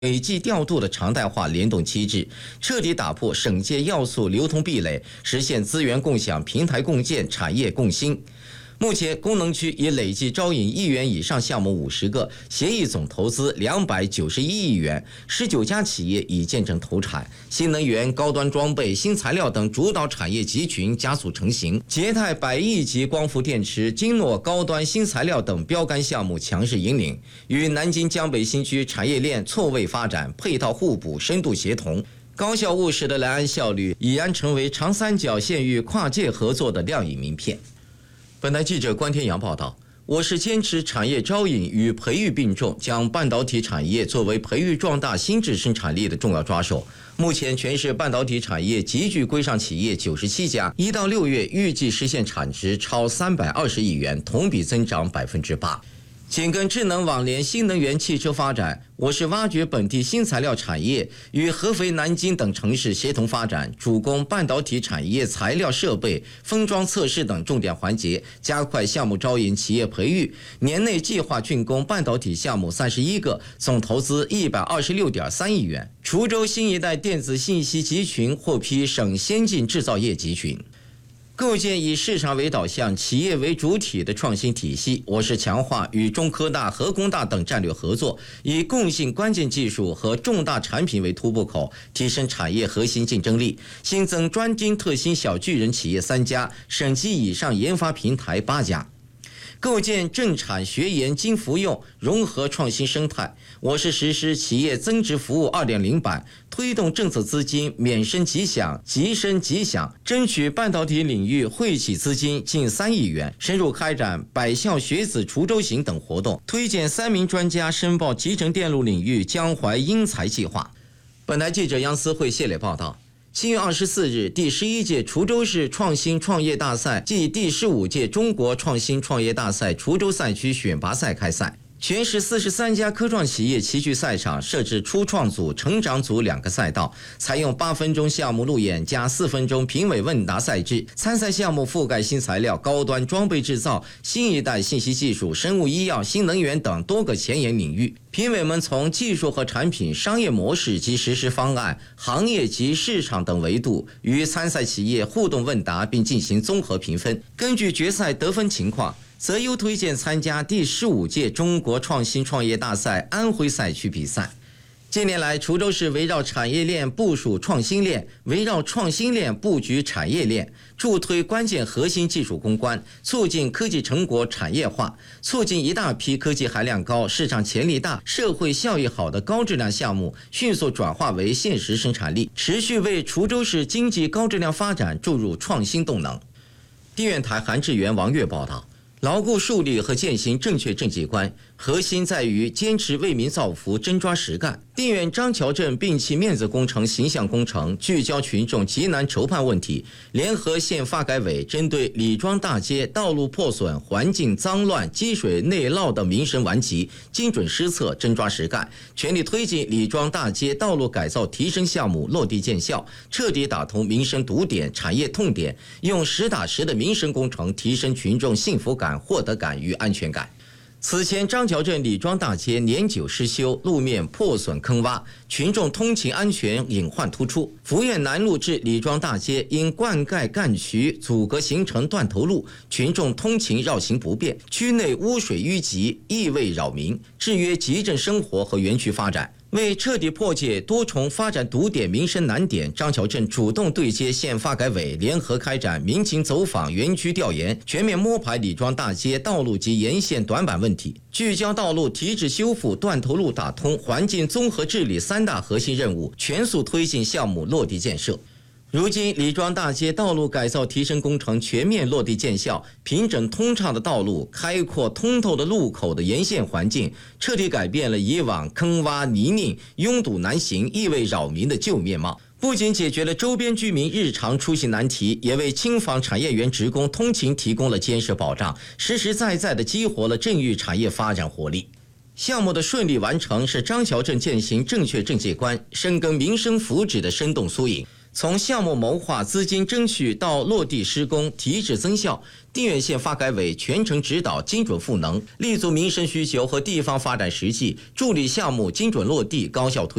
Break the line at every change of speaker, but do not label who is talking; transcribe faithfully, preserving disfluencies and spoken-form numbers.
累计调度的常态化联动机制，彻底打破省界要素流通壁垒，实现资源共享、平台共建、产业共兴。目前，功能区已累计招引亿元以上项目五十个，协议总投资两百九十一亿元，十九家企业已见证投产。新能源、高端装备、新材料等主导产业集群加速成型。捷泰百亿级光伏电池、金诺高端新材料等标杆项目强势引领，与南京江北新区产业链错位发展，配套互补，深度协同。高效务实的莱安效率已然成为长三角县域跨界合作的亮眼名片。本台记者关天阳报道，我市坚持产业招引与培育并重，将半导体产业作为培育壮大新质生产力的重要抓手。目前，全市半导体产业集聚规上企业九十七家，一到六月预计实现产值超三百二十亿元，同比增长百分之八。紧跟智能网联、新能源汽车发展，我市挖掘本地新材料产业，与合肥、南京等城市协同发展，主攻半导体产业材料设备、封装测试等重点环节，加快项目招引、企业培育。年内计划竣工半导体项目三十一个，总投资一百二十六点三亿元。滁州新一代电子信息集群获批省先进制造业集群。构建以市场为导向、企业为主体的创新体系，我市强化与中科大、核工大等战略合作，以共性关键技术和重大产品为突破口，提升产业核心竞争力。新增专精特新小巨人企业三家，省级以上研发平台八家。构建政产学研精服用融合创新生态，我市实施企业增值服务 二点零 版，推动政策资金免申即享、即申即享，争取半导体领域惠企资金近三亿元，深入开展百校学子滁州行等活动，推荐三名专家申报集成电路领域江淮英才计划。本台记者杨思慧谢磊报道。七月二十四日，第十一届滁州市创新创业大赛暨第十五届中国创新创业大赛滁州赛区选拔赛开赛。全市四十三家科创企业齐聚赛场，设置初创组、成长组两个赛道，采用八分钟项目路演加四分钟评委问答赛制。参赛项目覆盖新材料、高端装备制造、新一代信息技术、生物医药、新能源等多个前沿领域。评委们从技术和产品、商业模式及实施方案、行业及市场等维度与参赛企业互动问答，并进行综合评分。根据决赛得分情况，择优推荐参加第十五届中国创新创业大赛安徽赛区比赛。近年来，滁州市围绕产业链部署创新链，围绕创新链布局产业链，助推关键核心技术攻关，促进科技成果产业化，促进一大批科技含量高、市场潜力大、社会效益好的高质量项目迅速转化为现实生产力，持续为滁州市经济高质量发展注入创新动能。地院台韩志源、王悦报道。牢固树立和践行正确政绩观，核心在于坚持为民造福、真抓实干。地院张桥镇摒弃面子工程、形象工程，聚焦群众急难筹判问题，联合县发改委针对李庄大街道路破损、环境脏乱、积水内涝等民生顽疾，精准施策、真抓实干，全力推进李庄大街道路改造提升项目落地见效，彻底打通民生堵点、产业痛点，用实打实的民生工程提升群众幸福感、获得感与安全感。此前，张桥镇李庄大街年久失修，路面破损坑洼，群众通勤安全隐患突出。福苑南路至李庄大街因灌溉干渠阻隔形成断头路，群众通勤绕行不便，区内污水淤积，异味扰民，制约集镇生活和园区发展。为彻底破解多重发展堵点、民生难点，张桥镇主动对接县发改委，联合开展民情走访、园区调研，全面摸排李庄大街道路及沿线短板问题，聚焦道路提质修复、断头路打通、环境综合治理三大核心任务，全速推进项目落地建设。如今，李庄大街道路改造提升工程全面落地见效，平整通畅的道路、开阔通透的路口的沿线环境，彻底改变了以往坑洼泥泞、拥堵难行、异味扰民的旧面貌。不仅解决了周边居民日常出行难题，也为轻纺产业园职工通勤提供了坚实保障，实实在在地激活了镇域产业发展活力。项目的顺利完成是张桥镇践行正确政绩观、深耕民生福祉的生动缩影。 从项目谋划、资金争取到落地施工、提质增效，定远县发改委全程指导、精准赋能，立足民生需求和地方发展实际，助力项目精准落地、高效推